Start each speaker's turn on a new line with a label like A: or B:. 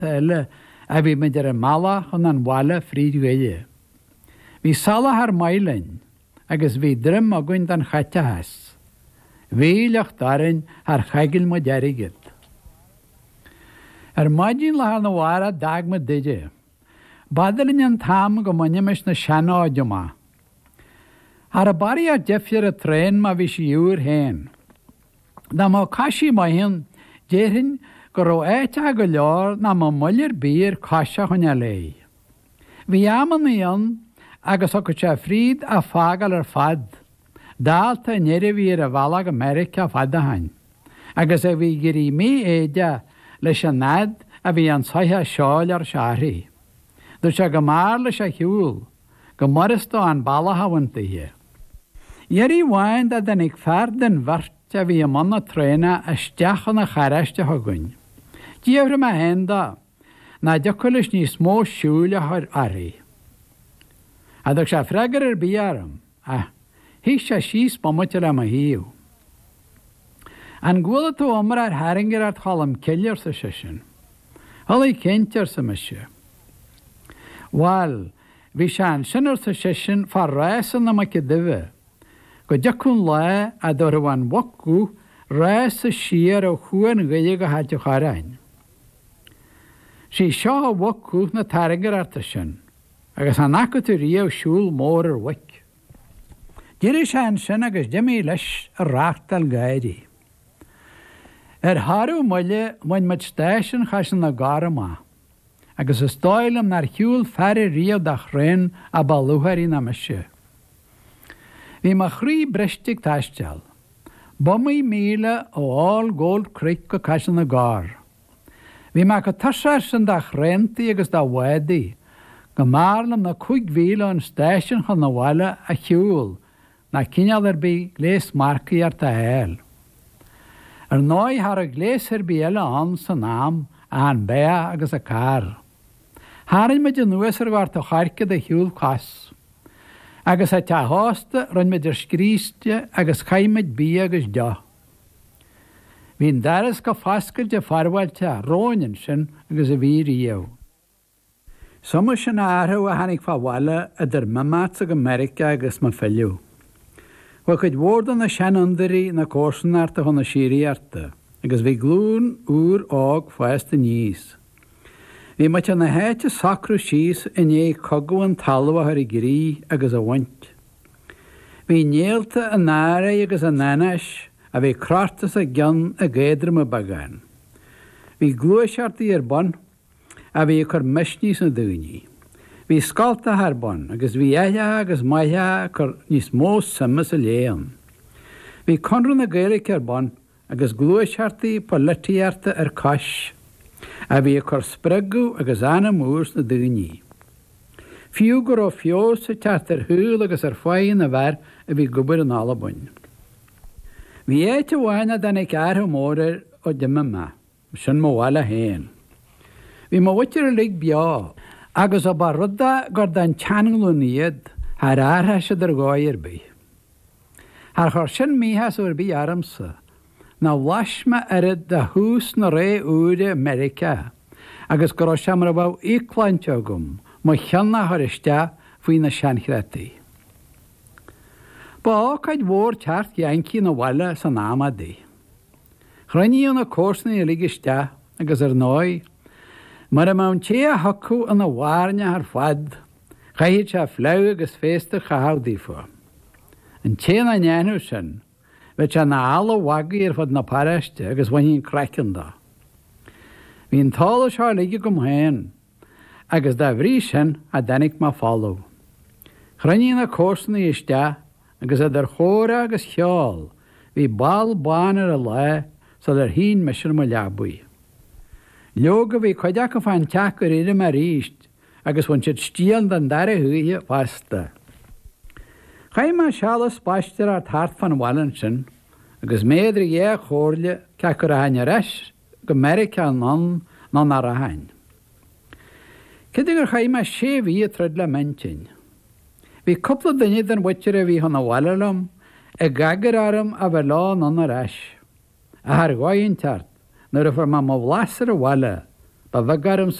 A: eile a bhí meidir an mala chun an bhile frídhuiile. Bhí sala ar mailein agus bhí drim a gcuint an chaite heas. Bhíleach darin ar chaigil mo deirigid. Ar maidín le na bhara dag mo duide. Badalinn an tam go mainemis na seanáide má. Ar a barí a defir a tréin ma bhí si dúr héin. Na má caisi maihin déirinn go ró éite go leor na má mullir bír caisa chunne lei. Bhí aman íon agus go sé fríd a fágal ar fad. Dáalta neidir bhí a bhela America fad a hain. Agus a bhí gurí mí éide leis an nad a bhí an saithe seáil ar searí. Dúir se go mar leis a hiúil, go maristá an bailthahaintaithe. Iirí bháin a den ag fear den bharte a bhí am na tréine a steachan na charaiste thugain. Díomhra me henda na decoilis níos mó siúile ar airí. A dúir se freigar ar bíarm, hí sé síos pomute le a híú. An ghuala tú omar ar haringar ar chalam cillar sa sisin. Thulaí cintear sa meise. Wel, bhí sé an sinar sa sisin far réasan na mac duine. Go deacún le a dúir bhain wacú réas sa siar ó chuan gaige go háte charáin. Sí seo a wacú na taringar arta sin, agus an acu tú riamh siúil mór ar wic. Díri sé an sin agus deimí leis a ráchtal gairí. Harú muile muin mit stéisisin chasan na gara má, agus is stáilm nar hiúil fearri riamh da chrain a balúthaí na meise. Bhí mar chrí breistig taisteal, bumaí míle ó áil Gold Creek go chasan na gár. Bhí mar go tasáir sin da chraintaí agus da bhadaí, go marlam na 5,000 an stéisisin chun na bhile a hiúil, na cineal ar bí glés marcaí ar ta héil. Ar náid har a glés ar bí eile an san nám an béa agus a car. Harin meid an nuas ar bhart a charcad a hiúil cas. Agus a te hásta ran meid ar scríste agus chaimeid bí agus de. Bhín daras go fascail de farhailte róinin sin agus a bhí riamh. Suma sin áthú a hanig fá bhile a dar mamát ag America agus ma filiú. Wa chud bhórdan na seanandarí na cósanarta chun na síríarta, agus bhí glún úr ág fáista níos. Bhí mat na héite sacrú síos in é cogu an talha ar I grí agus a bhaint. Bhí néalta a nára agus a nanas a bhí crartas a gan a géadram a bagáin. Bhí glúiseartaí ar bon a bhí chur misníos na dúní. Bhí scalta ar bon agus bhí éile agus maithe chur níos mó sumas a léan. Bhí conran na Gaelic ar bon agus glúiseartaí polítíarta ar cais a bhí chur spreagú agus anna múrs na dúní. Fiú gur ó fios sa teart ar thuúil agus ar fáin a bhar a bhí gubar an alabhain. Bhí éite bhhaine den ag airthu mórir ó dimime, sin mo bhile héin. Bhí má bhaitear a lig beá, agus a bar rudda gur den teanglú iad ar áthe ar gáir bí. Har chur sin míhas úr bí aramsa, na bhaisme arid de hús na ré úre America, agus gur sem a bh íclainte gom, má cheanna thuiriste faoi na seanchreataí. Ba ácaid mhór teart Yankee na bhile san námadaí. Chrainníú na cósanna I ligiste agus ar náid, mar a mán té a hacu an na bhhairne ar fad, chaithid se fleú agus fésta chahardaí fá. An té na neanú sin, bheit se na ála wagaí ar fad na paraiste agus bhaíonn cracanda. Bhíon tála seo lige gom héin, agus dá bhrí sin a danig má fallú. Chrainníú na cósanna iste agus a dar chóra agus cheáil, bhí ball bánar a le sa dar hín meisir mo leabbuí. Leoga bhí chuideach go fáin teach go riire mar ríist, agus bhain siad stíal den dara thuíthe fasta. Chaim má sealas spáistir ar thart fan bhhailin sin, agus méadra dhé chóirle ceach gur a haine reis go America ná nar a hain. Cid gur chaim má sé bhí a trid le mentin. Bhí coppla duine den bhaitear a bhí honna bhailelam, a gagar arm a bheith lá ná reis. A thar gáin teart, nuair a bhar má bhlasar a bhile, ba bheith garm